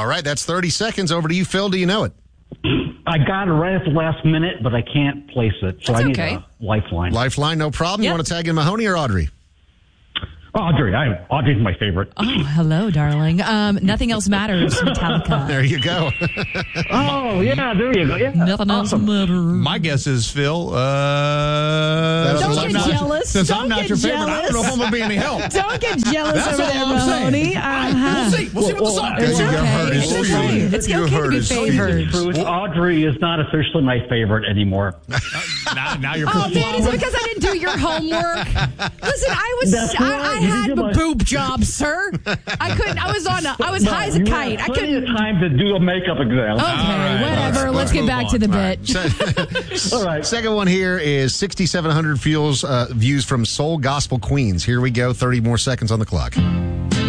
right, that's 30 seconds. Over to you, Phil. Do you know it? I got it right at the last minute, but I can't place it, so I need a lifeline. Lifeline, no problem. You want to tag in Mahoney or Audrey? Audrey. Audrey's my favorite. Oh, hello, darling. Nothing Else Matters, Metallica. There you go. Oh, yeah, there you go. Yeah. Nothing else matters. My guess is, Phil, don't get jealous. Since don't I'm not get your jealous. favorite, I don't know if I'm going to be any help. Don't get jealous That's over all there, I'm saying. Mahoney. We'll see. We'll see what the song It's is. okay. It's okay to be favored. Audrey is not officially my favorite anymore. Now you're Oh, man, is it because I didn't do your homework? Listen, I had the boob job, sir. I couldn't. I was high as a kite. I plenty couldn't. of time to do a makeup exam. Okay, whatever. Let's get back to the bit. All right. Second one here is 6,700 views from Soul Gospel Queens. Here we go. 30 more seconds on the clock.